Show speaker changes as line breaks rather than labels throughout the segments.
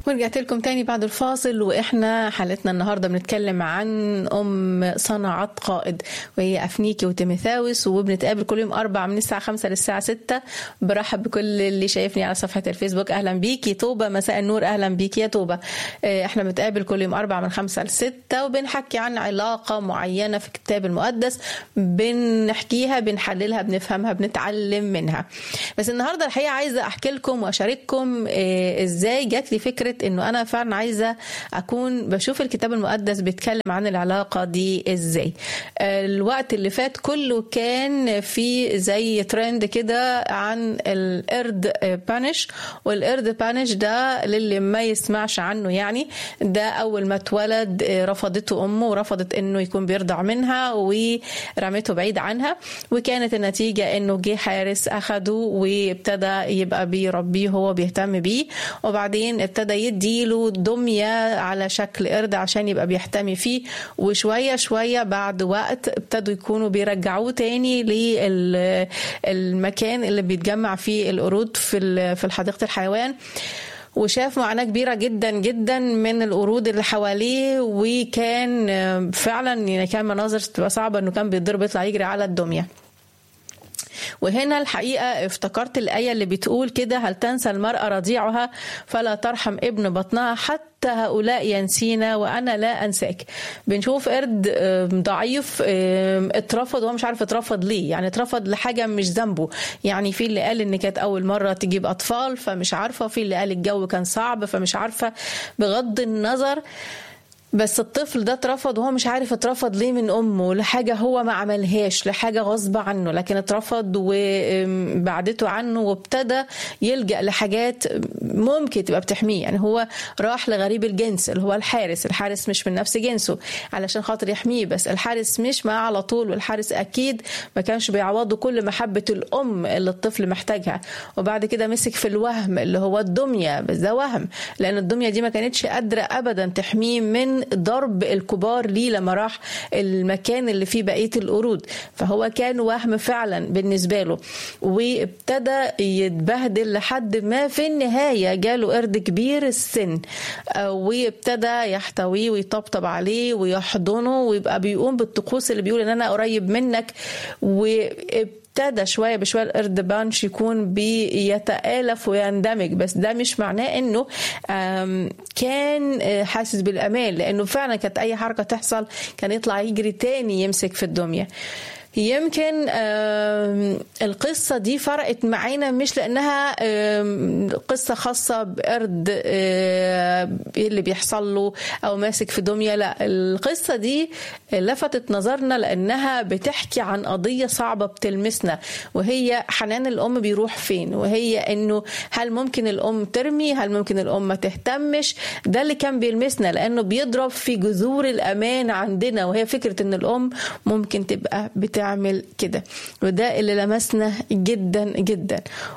ورجعت لكم تاني بعد الفاصل، واحنا حالتنا النهارده بنتكلم عن صنعت قائد، وهي أفنيكي وتيموثاوس، وبنتقابل كل يوم 4 من الساعة 5 للساعة 6. برحب بكل اللي شايفني على صفحة الفيسبوك. أهلا بيكي طوبة، مساء النور، أهلا بيكي يا طوبة. احنا بنتقابل كل يوم 4 من 5 ل6، وبنحكي عن علاقة معينة في الكتاب المقدس، بنحكيها، بنحللها، بنفهمها، بنتعلم منها. بس النهارده الحقيقة عايزة أحكي لكم وأشارككم إزاي جات لي فكرة إنه أنا فعلا عايزة أكون بشوف الكتاب المقدس بيتكلم عن العلاقة دي إزاي. الوقت اللي فات كله كان في زي ترند كده عن القرد بانش، والقرد بانش ده للي ما يسمعش عنه يعني، ده أول ما اتولد رفضته أمه ورفضت إنه يكون بيرضع منها ورمته بعيد عنها، وكانت النتيجة إنه جه حارس أخده وابتدى يبقى بيربيه، هو بيهتم بيه، وبعدين ابتدى يديله دمية على شكل قرد عشان يبقى بيحتمي فيه. وشوية شوية بعد وقت ابتدوا يكونوا بيرجعوه تاني للمكان اللي بيتجمع فيه القرود في حديقة الحيوان، وشاف معاناة كبيرة جدا جدا من القرود اللي حواليه، وكان فعلا يعني كان مناظر تبقى صعبة، انه كان بيتضرب يطلع يجري على الدمية. وهنا الحقيقة افتكرت الآية اللي بتقول كده: هل تنسى المرأة رضيعها فلا ترحم ابن بطنها، حتى هؤلاء ينسينا وأنا لا أنساك. بنشوف قرد ضعيف اترفض، وهو مش عارف اترفض ليه، يعني اترفض لحاجة مش ذنبه. يعني في اللي قال إن كانت أول مرة تجيب أطفال فمش عارفة، في اللي قال الجو كان صعب فمش عارفة، بغض النظر بس الطفل ده اترفض وهو مش عارف اترفض ليه من أمه، لحاجة هو ما عملهاش، لحاجة غصب عنه، لكن اترفض وبعدته عنه، وابتدى يلجأ لحاجات ممكن تبقى بتحميه. يعني هو راح لغريب الجنس اللي هو الحارس مش من نفس جنسه علشان خاطر يحميه، بس الحارس مش معاه على طول، والحارس أكيد ما كانش بيعوضه كل محبة الأم اللي الطفل محتاجها. وبعد كده مسك في الوهم اللي هو الدمية، بس ده وهم، لأن الدمية دي ما كانتش قادرة أبدا تحميه من ضرب الكبار ليه لما راح المكان اللي فيه بقية القرود، فهو كان وهم فعلا بالنسبة له، وابتدى يتبهدل لحد ما في النهاية جاله قرد كبير السن، وابتدى يحتويه ويطبطب عليه ويحضنه، ويبقى بيقوم بالطقوس اللي بيقول ان انا قريب منك، ابتدى شوية بشوية القرد بانش يكون بيتآلف ويندمج. بس ده مش معناه انه كان حاسس بالأمان، لانه فعلا كانت اي حركة تحصل كان يطلع يجري تاني يمسك في الدمية. يمكن القصة دي فرقت معانا مش لأنها قصة خاصة بقرد اللي بيحصل له أو ماسك في دمية، لا، القصة دي لفتت نظرنا لأنها بتحكي عن قضية صعبة بتلمسنا، وهي حنان الأم بيروح فين، وهي إنه هل ممكن الأم ترمي، هل ممكن الأم ما تهتمش. ده اللي كان بيلمسنا، لأنه بيضرب في جذور الأمان عندنا، وهي فكرة إن الأم ممكن تبقى بتعمل كده، وده اللي لمسنا جدا جدا،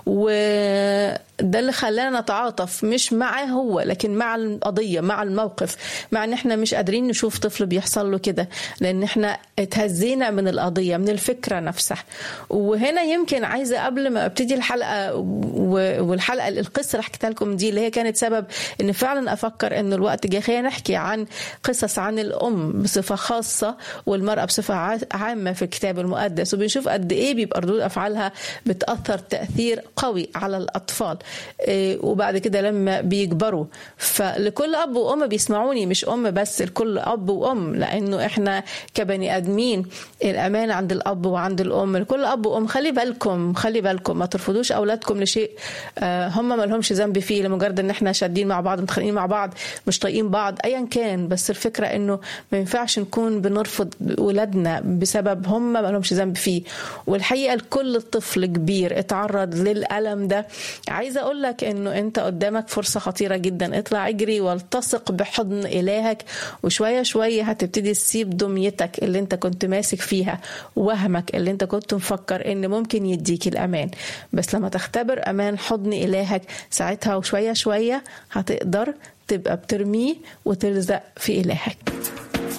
وده اللي خلانا نتعاطف مش معاه هو، لكن مع القضية، مع الموقف، مع ان احنا مش قادرين نشوف طفل بيحصل له كده، لان احنا اتهزينا من القضية، من الفكرة نفسها. وهنا يمكن عايزة قبل ما ابتدي الحلقة، والحلقة القصة اللي حكيتها لكم دي اللي هي كانت سبب ان فعلا افكر ان الوقت جاي خلينا نحكي عن قصص عن الام بصفة خاصة والمرأة بصفة عامة في الكتاب المقدس، وبنشوف قد ايه بيبقى ردود افعالها بتأثر تأثير قوي على الاطفال، وبعد كده لما بيكبروا. فلكل اب وام بيسمعوني، مش ام بس، لكل اب وام، لانه احنا كبني ادمين الامان عند الاب وعند الام. لكل اب وام خلي بالكم ما ترفضوش اولادكم لشيء هم ما لهمش ذنب فيه، لمجرد ان احنا شادين مع بعض، متخانقين مع بعض، مش طايقين بعض، ايا كان. بس الفكره انه ما ينفعش نكون بنرفض ولادنا بسبب هم ما لهمش ذنب فيه. والحقيقه لكل طفل كبير اتعرض للألم ده، عايزه اقول لك انه انت قدامك فرصه خطيره جدا. اطلع اجري والتصق بحضن الهك، وشويه شويه هتبتدي تسيب دميتك اللي انت كنت ماسك فيها، وهمك اللي انت كنت مفكر ان ممكن يديك الامان. بس لما تختبر امان حضن الهك، ساعتها وشويه شويه هتقدر تبقى بترميه وتلزق في الهك.